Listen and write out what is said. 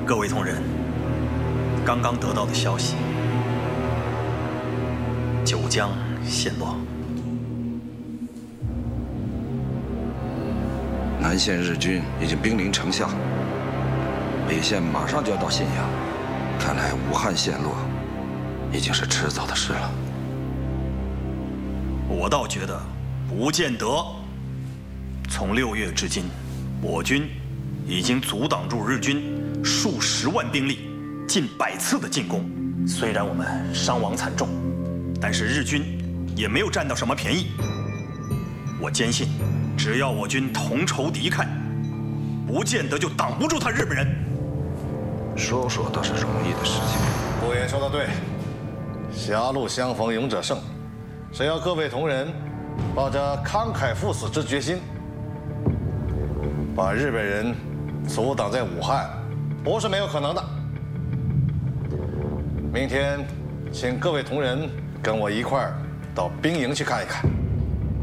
各位同仁，刚刚得到的消息，九江陷落， 南线日军已经兵临城下，北线马上就要到信阳，看来武汉陷落已经是迟早的事了。 我倒觉得不见得。从6月至今，我军已经阻挡住日军数十万兵力、近100次的进攻。虽然我们伤亡惨重，但是日军也没有占到什么便宜。我坚信，只要我军同仇敌忾，不见得就挡不住他日本人。 说说倒是容易的事情。 顾言说的对，狭路相逢勇者胜。只要各位同仁抱着慷慨赴死之决心，把日本人阻挡在武汉，不是没有可能的。明天，请各位同仁跟我一块儿到兵营去看一看。